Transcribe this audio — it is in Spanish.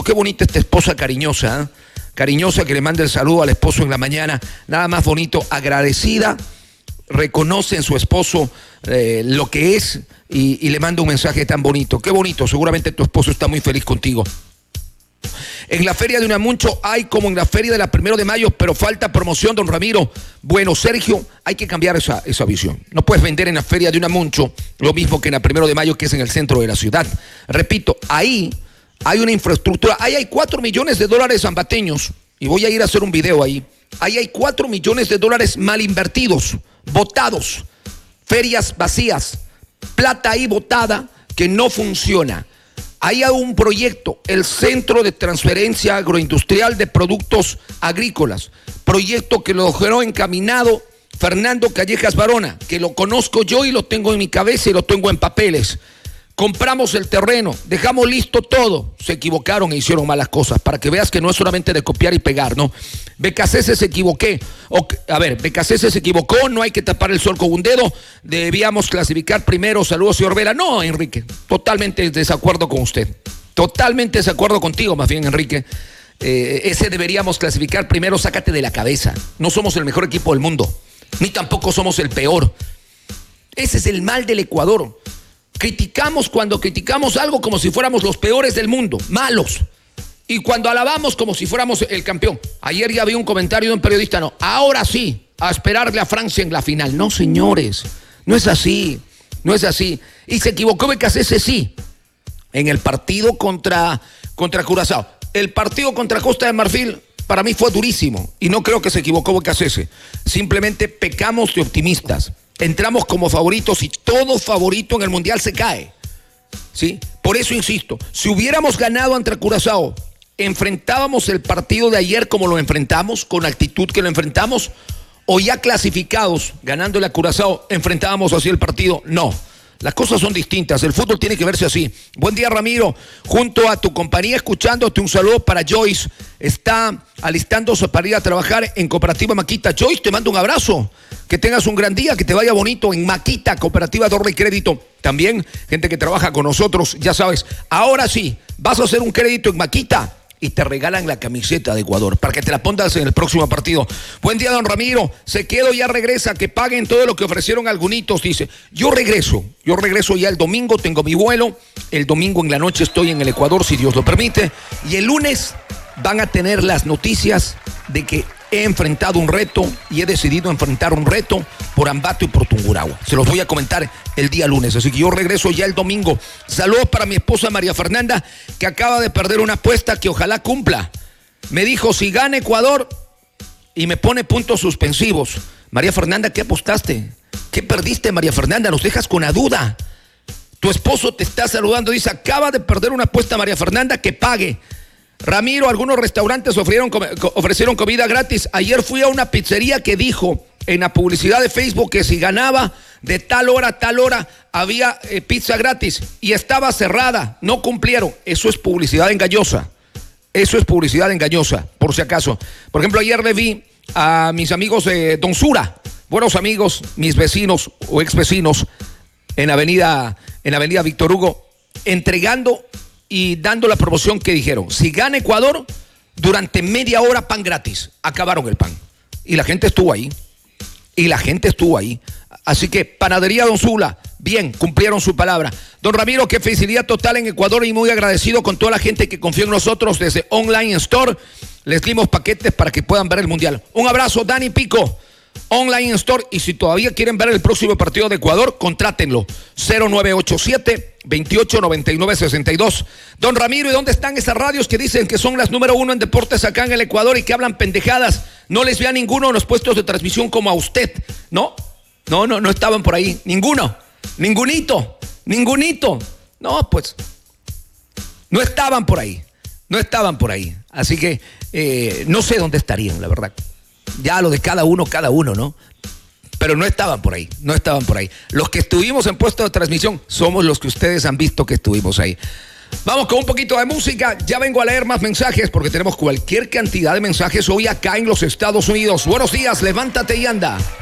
qué bonita esta esposa cariñosa, ¿eh? Cariñosa, que le manda el saludo al esposo en la mañana. Nada más bonito, agradecida, reconoce en su esposo lo que es y le manda un mensaje tan bonito. Qué bonito, seguramente tu esposo está muy feliz contigo. En la feria de Unamuncho hay como en la feria de la 1 de mayo, pero falta promoción, don Ramiro. Bueno, Sergio, hay que cambiar esa visión. No puedes vender en la feria de Unamuncho lo mismo que en la 1 de mayo, que es en el centro de la ciudad. Repito, ahí hay una infraestructura, ahí hay $4 millones ambateños, y voy a ir a hacer un video ahí. Ahí hay $4 millones mal invertidos, botados, ferias vacías, plata ahí botada que no funciona. Ahí hay un proyecto, el Centro de Transferencia Agroindustrial de Productos Agrícolas, proyecto que lo dejó encaminado Fernando Callejas Barona, que lo conozco yo y lo tengo en mi cabeza y lo tengo en papeles. Compramos el terreno, dejamos listo todo. Se equivocaron e hicieron malas cosas, para que veas que no es solamente de copiar y pegar, ¿no? BKCS se equivocó, no hay que tapar el sol con un dedo, debíamos clasificar primero. Saludos, señor Vela. No, Enrique, totalmente en desacuerdo con usted. Totalmente desacuerdo contigo, más bien, Enrique. Ese deberíamos clasificar primero, sácate de la cabeza. No somos el mejor equipo del mundo, ni tampoco somos el peor. Ese es el mal del Ecuador. Criticamos cuando criticamos algo como si fuéramos los peores del mundo, malos. Y cuando alabamos como si fuéramos el campeón. Ayer ya vi un comentario de un periodista, no, ahora sí, a esperarle a Francia en la final. No, señores, no es así, no es así. Y se equivocó BKCS, sí, en el partido contra Curazao. El partido contra Costa de Marfil para mí fue durísimo y no creo que se equivocó BKCS. Simplemente pecamos de optimistas. Entramos como favoritos y todo favorito en el Mundial se cae, ¿sí? Por eso insisto, si hubiéramos ganado ante Curazao, ¿enfrentábamos el partido de ayer como lo enfrentamos, con la actitud que lo enfrentamos? ¿O ya clasificados, ganándole a Curazao, enfrentábamos así el partido? No, las cosas son distintas, el fútbol tiene que verse así. Buen día, Ramiro, junto a tu compañía, escuchándote. Un saludo para Joyce, está alistándose para ir a trabajar en Cooperativa Maquita. Joyce, te mando un abrazo. Que tengas un gran día, que te vaya bonito en Maquita, Cooperativa Ahorro y Crédito. También gente que trabaja con nosotros, ya sabes. Ahora sí, vas a hacer un crédito en Maquita y te regalan la camiseta de Ecuador para que te la pongas en el próximo partido. Buen día, don Ramiro. Se quedó, ya regresa, que paguen todo lo que ofrecieron algunitos, dice. Yo regreso ya el domingo, tengo mi vuelo. El domingo en la noche estoy en el Ecuador, si Dios lo permite. Y el lunes van a tener las noticias de que he enfrentado un reto y he decidido enfrentar un reto por Ambato y por Tungurahua. Se los voy a comentar el día lunes, así que yo regreso ya el domingo. Saludos para mi esposa María Fernanda, que acaba de perder una apuesta que ojalá cumpla. Me dijo, si gana Ecuador, y me pone puntos suspensivos. María Fernanda, ¿qué apostaste? ¿Qué perdiste, María Fernanda? Nos dejas con la duda. Tu esposo te está saludando, dice, acaba de perder una apuesta María Fernanda, que pague. Ramiro, algunos restaurantes ofrecieron comida gratis. Ayer fui a una pizzería que dijo en la publicidad de Facebook que si ganaba de tal hora a tal hora había pizza gratis y estaba cerrada. No cumplieron. Eso es publicidad engañosa. Eso es publicidad engañosa, por si acaso. Por ejemplo, ayer le vi a mis amigos de Don Sura, buenos amigos, mis vecinos o ex vecinos en Avenida Víctor Hugo, entregando y dando la promoción que dijeron, si gana Ecuador, durante media hora pan gratis. Acabaron el pan. Y la gente estuvo ahí. Así que, Panadería Don Sula, bien, cumplieron su palabra. Don Ramiro, qué felicidad total en Ecuador y muy agradecido con toda la gente que confió en nosotros desde Online Store. Les dimos paquetes para que puedan ver el Mundial. Un abrazo, Dani Pico. Online Store, y si todavía quieren ver el próximo partido de Ecuador, contrátenlo. 0987-289962. Don Ramiro, ¿y dónde están esas radios que dicen que son las número 1 en deportes acá en el Ecuador y que hablan pendejadas? No les ve a ninguno en los puestos de transmisión como a usted. No estaban por ahí. Ningunito. No, pues, no estaban por ahí. Así que no sé dónde estarían, la verdad. Ya lo de cada uno, ¿no? Pero no estaban por ahí. Los que estuvimos en puesto de transmisión somos los que ustedes han visto que estuvimos ahí. Vamos con un poquito de música. Ya vengo a leer más mensajes porque tenemos cualquier cantidad de mensajes hoy acá en los Estados Unidos. Buenos días, levántate y anda.